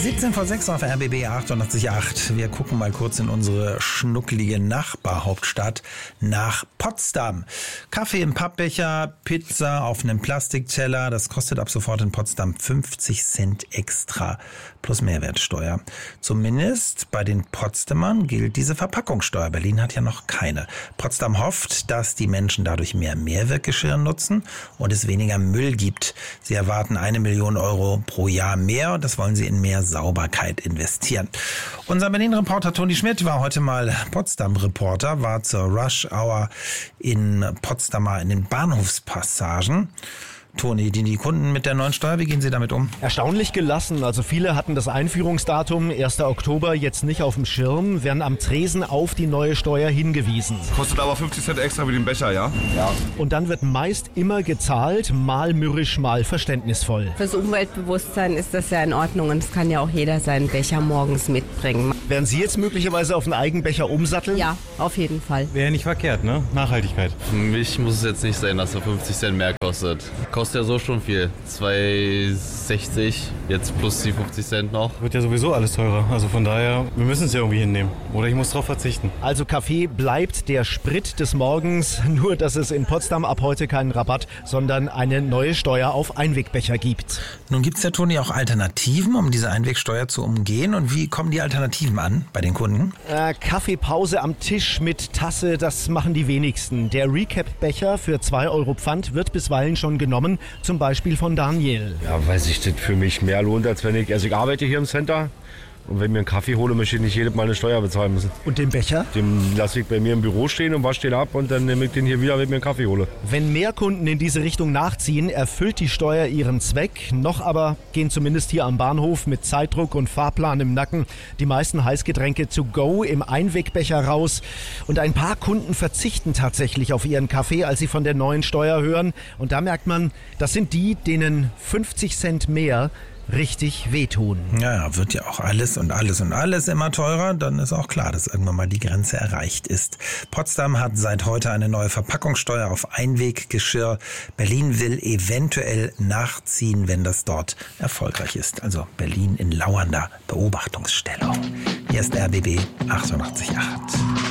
17 vor 6 auf RBB 88.8. Wir gucken mal kurz in unsere schnuckelige Nachbarhauptstadt nach Potsdam. Kaffee im Pappbecher, Pizza auf einem Plastikteller. Das kostet ab sofort in Potsdam 50 Cent extra plus Mehrwertsteuer. Zumindest bei den Potsdamern gilt diese Verpackungssteuer. Berlin hat ja noch keine. Potsdam hofft, dass die Menschen dadurch mehr Mehrweggeschirr nutzen und es weniger Müll gibt. Sie erwarten 1 Million Euro pro Jahr mehr und das wollen sie in mehr Sauberkeit investieren. Unser Berlin-Reporter Toni Schmidt war heute mal Potsdam-Reporter, war zur Rush-Hour in Potsdamer in den Bahnhofspassagen. Toni, die Kunden mit der neuen Steuer, wie gehen sie damit um? Erstaunlich gelassen. Also viele hatten das Einführungsdatum 1. Oktober jetzt nicht auf dem Schirm, werden am Tresen auf die neue Steuer hingewiesen. Kostet aber 50 Cent extra für den Becher, ja? Ja. Und dann wird meist immer gezahlt, mal mürrisch, mal verständnisvoll. Fürs Umweltbewusstsein ist das ja in Ordnung und es kann ja auch jeder seinen Becher morgens mitbringen. Werden Sie jetzt möglicherweise auf einen Eigenbecher umsatteln? Ja, auf jeden Fall. Wäre ja nicht verkehrt, ne? Nachhaltigkeit. Für mich muss es jetzt nicht sein, dass er 50 Cent mehr kostet. Kostet ja so schon viel. 2,60 jetzt plus die 50 Cent noch. Wird ja sowieso alles teurer. Also von daher, wir müssen es ja irgendwie hinnehmen. Oder ich muss drauf verzichten. Also Kaffee bleibt der Sprit des Morgens, nur dass es in Potsdam ab heute keinen Rabatt, sondern eine neue Steuer auf Einwegbecher gibt. Nun gibt es ja, Toni, auch Alternativen, um diese Einwegsteuer zu umgehen. Und wie kommen die Alternativen an bei den Kunden? Kaffeepause am Tisch mit Tasse, das machen die wenigsten. Der Recap-Becher für 2 Euro Pfand wird bisweilen schon genommen, zum Beispiel von Daniel. Ja, weil sich das für mich mehr lohnt, als wenn ich arbeite hier im Center. Und wenn ich mir einen Kaffee hole, möchte ich nicht jedes Mal eine Steuer bezahlen müssen. Und den Becher? Den lasse ich bei mir im Büro stehen und wasche den ab und dann nehme ich den hier wieder, wenn ich mir einen Kaffee hole. Wenn mehr Kunden in diese Richtung nachziehen, erfüllt die Steuer ihren Zweck. Noch aber gehen zumindest hier am Bahnhof mit Zeitdruck und Fahrplan im Nacken die meisten Heißgetränke to go im Einwegbecher raus. Und ein paar Kunden verzichten tatsächlich auf ihren Kaffee, als sie von der neuen Steuer hören. Und da merkt man, das sind die, denen 50 Cent mehr richtig wehtun. Ja, wird ja auch alles immer teurer. Dann ist auch klar, dass irgendwann mal die Grenze erreicht ist. Potsdam hat seit heute eine neue Verpackungssteuer auf Einweggeschirr. Berlin will eventuell nachziehen, wenn das dort erfolgreich ist. Also Berlin in lauernder Beobachtungsstellung. Hier ist RBB 88.8.